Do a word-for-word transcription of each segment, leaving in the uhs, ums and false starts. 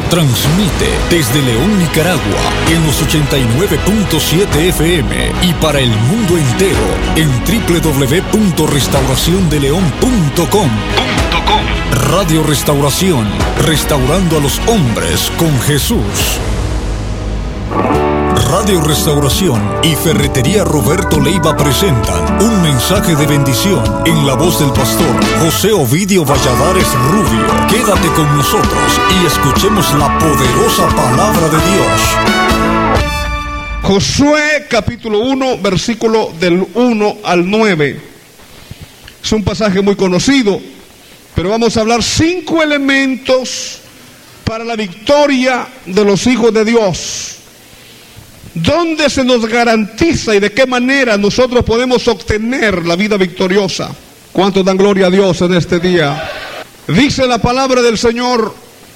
Transmite desde León, Nicaragua, en los ochenta y nueve punto siete F M y para el mundo entero en doble u doble u doble u punto restauración de león punto com. Radio Restauración, restaurando a los hombres con Jesús. Radio Restauración y Ferretería Roberto Leiva presentan un mensaje de bendición en la voz del pastor José Ovidio Valladares Rubio. Quédate con nosotros y escuchemos la poderosa palabra de Dios. Josué capítulo uno, versículo del uno al nueve. Es un pasaje muy conocido, pero vamos a hablar cinco elementos para la victoria de los hijos de Dios. ¿Dónde se nos garantiza y de qué manera nosotros podemos obtener la vida victoriosa? ¿Cuántos dan gloria a Dios en este día? Dice la palabra del Señor: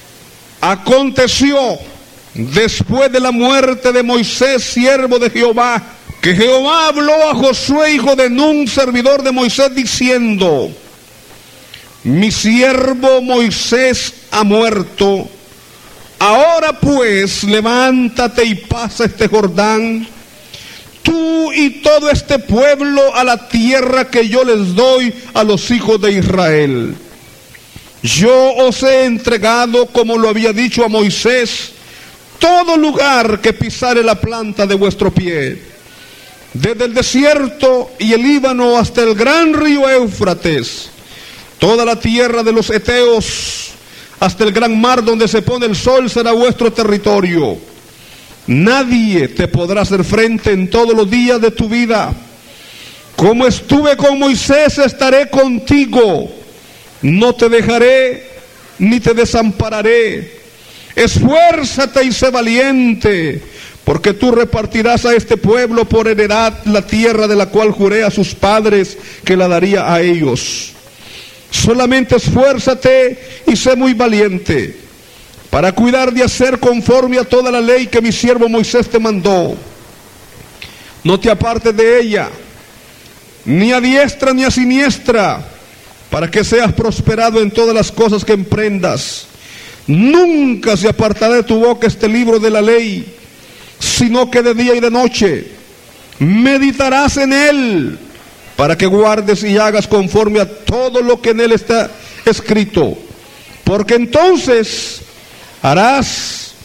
aconteció después de la muerte de Moisés, siervo de Jehová, que Jehová habló a Josué, hijo de Nun, servidor de Moisés, diciendo: mi siervo Moisés ha muerto. Ahora pues, levántate y pasa este Jordán, tú y todo este pueblo, a la tierra que yo les doy a los hijos de Israel. Yo os he entregado, como lo había dicho a Moisés, todo lugar que pisare la planta de vuestro pie, desde el desierto y el Líbano hasta el gran río Éufrates, toda la tierra de los heteos, hasta el gran mar donde se pone el sol, será vuestro territorio. Nadie te podrá hacer frente en todos los días de tu vida. Como estuve con Moisés, estaré contigo. No te dejaré ni te desampararé. Esfuérzate y sé valiente, porque tú repartirás a este pueblo por heredad la tierra de la cual juré a sus padres que la daría a ellos. Solamente esfuérzate y sé muy valiente para cuidar de hacer conforme a toda la ley que mi siervo Moisés te mandó. No te apartes de ella, ni a diestra ni a siniestra, para que seas prosperado en todas las cosas que emprendas. Nunca se apartará de tu boca este libro de la ley, sino que de día y de noche meditarás en él, para que guardes y hagas conforme a todo lo que en él está escrito, porque entonces harás